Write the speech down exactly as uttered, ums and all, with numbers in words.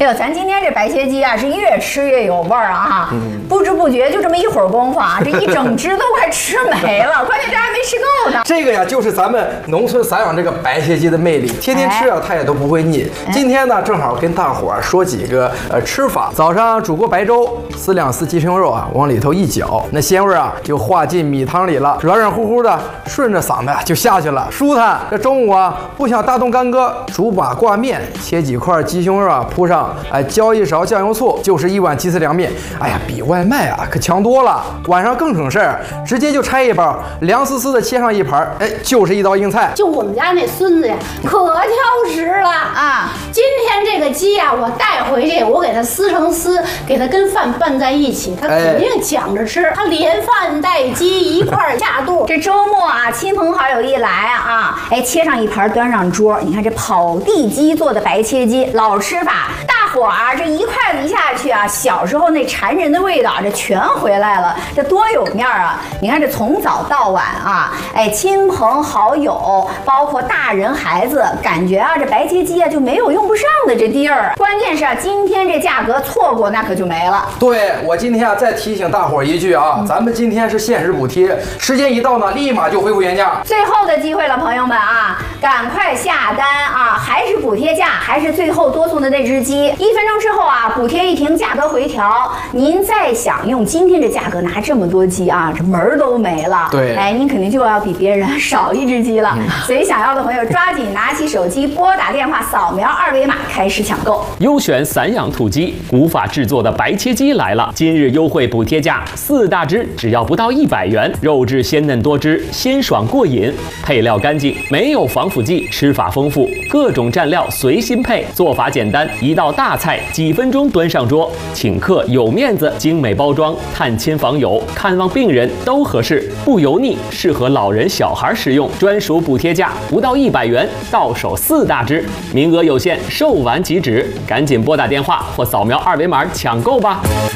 哎呦，咱今天这白切鸡啊，是越吃越有味儿啊！嗯、不知不觉就这么一会儿功夫啊，这一整只都快吃没了，关键这还没吃够呢。 这个呀，就是咱们农村散养这个白切鸡的魅力，天天吃啊，它也都不会腻。哎、今天呢，正好跟大伙儿说几个呃吃法。早上煮锅白粥，四两丝鸡胸肉啊，往里头一搅，那鲜味啊就化进米汤里了，软软乎乎的，顺着嗓子就下去了，舒坦。这中午啊，不想大动干戈，煮把挂面，切几块鸡胸肉啊，铺上，哎，浇一勺酱油醋，就是一碗鸡丝凉面。哎呀，比外卖啊可强多了。晚上更省事儿，直接就拆一包，凉丝丝的切上一盘，哎，就是一道硬菜。 就我们家那孙子呀，可挑食了啊！今天这个鸡呀，我带回去，我给它撕成丝，给它跟饭拌在一起，它肯定抢着吃。它连饭带鸡一块下肚。 这周末啊，亲朋好友一来啊，哎，切上一盘端上桌，你看这跑地鸡做的白切鸡，老吃法。大伙儿这一筷子一下去啊，小时候那馋人的味道这全回来了，这多有面啊！你看这从早到晚啊，哎，亲朋好友，包括大人孩子，感觉啊这白切鸡啊就没有用不上的这地儿。关键是啊，今天这价格错过那可就没了。 对，我今天啊再提醒大伙儿一句啊，嗯、咱们今天是限时补贴，时间一到呢，立马就恢复原价。 最后的机会了，朋友们啊，赶快下单啊！还是补贴价，还是最后多送的那只鸡。一分钟之后啊，补贴一停，价格回调。您再想用今天这价格拿这么多鸡啊，这门儿都没了。 对， 哎，您肯定就要比别人少一只鸡了。嗯、所以想要的朋友抓紧拿起手机，拨打电话，扫描二维码，开始抢购。 优选散养土鸡，古法制作的白切鸡来了！今日优惠补贴价，四大只只要不到一百元，肉质鲜嫩多汁，鲜爽过瘾，配料干净，没有防腐剂，吃法丰富，各种蘸料随心配，做法简单，一道大菜几分钟端上桌，请客有面子，精美包装，探亲访友、看望病人都合适，不油腻，适合老人小孩食用，专属补贴价不到一百元，到手四大只，名额有限，售完即止，赶紧拨打电话或扫描二维码抢购吧。